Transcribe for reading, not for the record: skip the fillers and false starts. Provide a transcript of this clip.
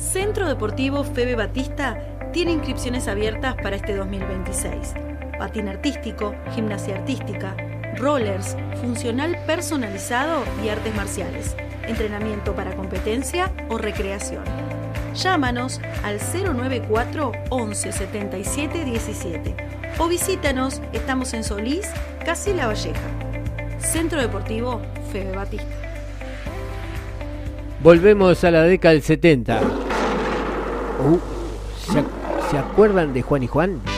Centro Deportivo Febe Batista tiene inscripciones abiertas para este 2026. Patín artístico, gimnasia artística, rollers, funcional personalizado y artes marciales. Entrenamiento para competencia o recreación. Llámanos al 094 11 77 17 o visítanos, estamos en Solís, casi La Valleja. Centro Deportivo Febe Batista. Volvemos a la década del 70. ¿Se acuerdan de Juan y Juan?